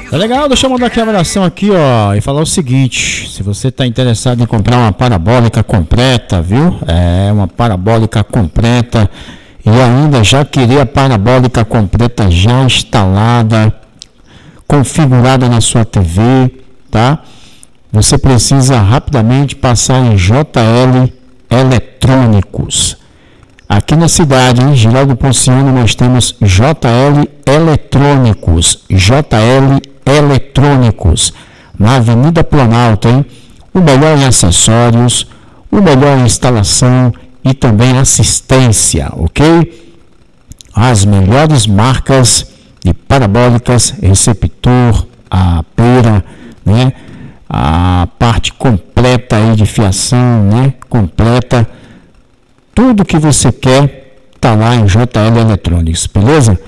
Tá legal, deixa eu mandar aqui a avaliação aqui, ó, e falar o seguinte: se você está interessado em comprar uma parabólica completa, viu? É uma parabólica completa e ainda já queria a parabólica completa já instalada, configurada na sua TV, tá? Você precisa rapidamente passar em JL Eletrônicos. Aqui na cidade, em Geraldo Ponciano, nós temos JL Eletrônicos. JL Eletrônicos. Na Avenida Planalto, hein? O melhor em acessórios, o melhor em instalação e também assistência, ok? As melhores marcas de parabólicas, receptor, a pera, né? A parte completa aí de fiação, né? Completa. Tudo que você quer tá lá em JL Eletrônicos, beleza?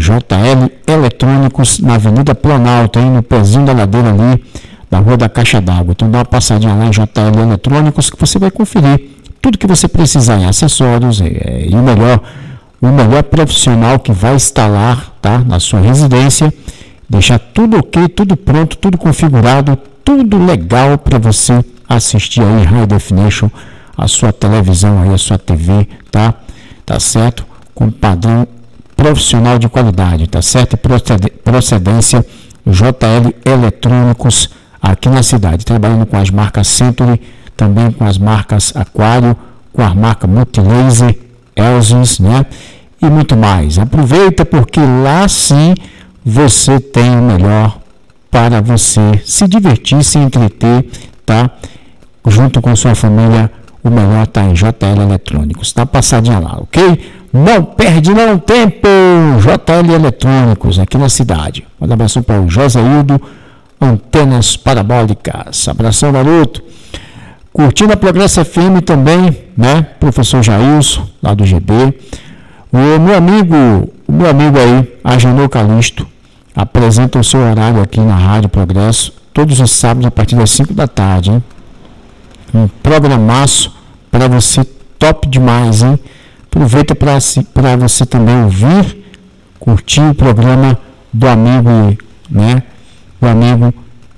JL Eletrônicos na Avenida Planalto, aí no pezinho da ladeira ali, na Rua da Caixa d'Água. Então dá uma passadinha lá em JL Eletrônicos que você vai conferir tudo que você precisar em acessórios e o melhor profissional que vai instalar, tá, na sua residência, deixar tudo ok, tudo pronto, tudo configurado, tudo legal para você assistir aí em High Definition a sua televisão aí, a sua TV, tá? Tá certo? Com padrão profissional de qualidade, tá certo? Procedência JL Eletrônicos aqui na cidade, trabalhando com as marcas Century, também com as marcas Aquário, com a marca Multilaser, Elsys, né? E muito mais. Aproveita porque lá sim você tem o melhor para você se divertir, se entreter, tá? Junto com sua família, o melhor está em JL Eletrônicos. Tá passadinha lá, ok? Não perde não tempo! JL Eletrônicos, aqui na cidade. Um abração para o Josaildo, Antenas Parabólicas. Abração, garoto. Curtindo a Progresso FM também, né? Professor Jailson, lá do GB. O meu amigo aí, Agenor Calixto, apresenta o seu horário aqui na Rádio Progresso, todos os sábados a partir das 5 da tarde, hein? Um programaço para você, top demais, hein? Aproveita para você também ouvir, curtir o programa do amigo, né? Do amigo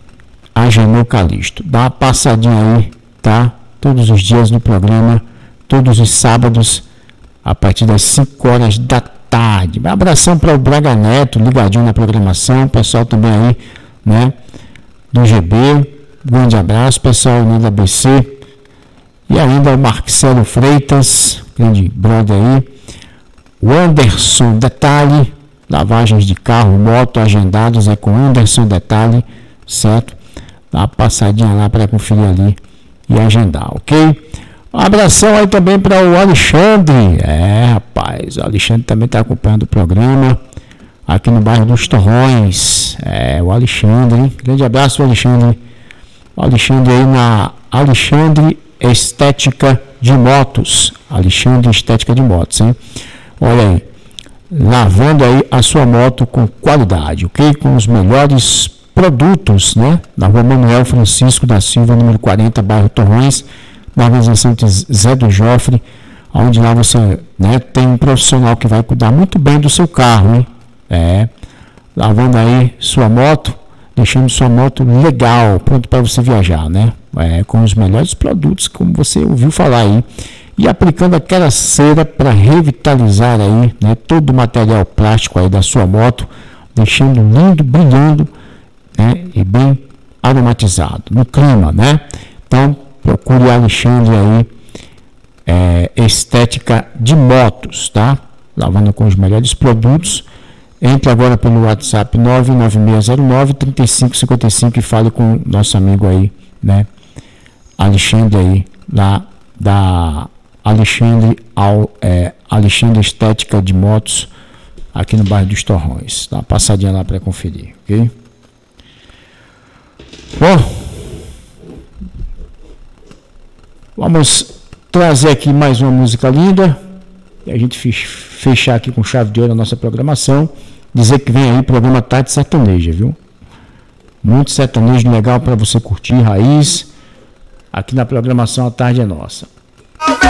Agenor Calixto. Dá uma passadinha aí, tá? Todos os dias no programa, todos os sábados, a partir das 5 horas da tarde. Um abração para o Braga Neto, ligadinho na programação, pessoal também aí, né? Do GB, grande abraço, pessoal do ABC. E ainda o Marcelo Freitas, grande brother aí. O Anderson Detalhe, lavagens de carro, moto, agendados é com Anderson Detalhe, certo? Dá uma passadinha lá para conferir ali e agendar, ok? Um abração aí também para o Alexandre. Rapaz, o Alexandre também está acompanhando o programa aqui no bairro dos Torrões. O Alexandre, hein? Grande abraço, Alexandre. O Alexandre aí na Alexandre Estética de Motos. Alexandre Estética de Motos, hein? Olha aí, lavando aí a sua moto com qualidade, ok? Com os melhores produtos, né? Na Rua Manuel Francisco da Silva, número 40, bairro Torrões, na organização de Zé do Joffre, onde lá você, né, tem um profissional que vai cuidar muito bem do seu carro, hein? Lavando aí sua moto, deixando sua moto legal, pronto para você viajar, né? Com os melhores produtos, como você ouviu falar aí, e aplicando aquela cera para revitalizar aí, né, todo o material plástico aí da sua moto, deixando lindo, brilhando, né, e bem aromatizado, no clima, né? Então, procure o Alexandre aí, Estética de Motos, tá? Lavando com os melhores produtos. Entre agora pelo WhatsApp 99609-3555 e fale com o nosso amigo aí, né? Alexandre aí, lá da Alexandre Estética de Motos, aqui no bairro dos Torrões. Dá uma passadinha lá para conferir, ok? Bom, vamos trazer aqui mais uma música linda e a gente fechar aqui com chave de ouro a nossa programação. Dizer que vem aí o programa Tarde Sertaneja, viu? Muito sertanejo legal para você curtir, raiz. Aqui na programação A Tarde é Nossa.